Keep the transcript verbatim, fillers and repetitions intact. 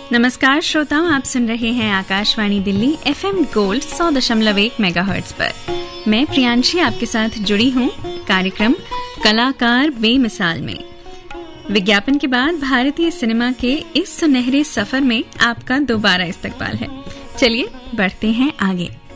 नमस्कार श्रोताओं, आप सुन रहे हैं आकाशवाणी दिल्ली एफएम गोल्ड सौ दशमलव एक मेगाहर्ट्ज पर। मैं प्रियांशी आपके साथ जुड़ी हूं कार्यक्रम कलाकार बेमिसाल में। विज्ञापन के बाद भारतीय सिनेमा के इस सुनहरे सफर में आपका दोबारा इस्तकबाल है। चलिए बढ़ते हैं आगे।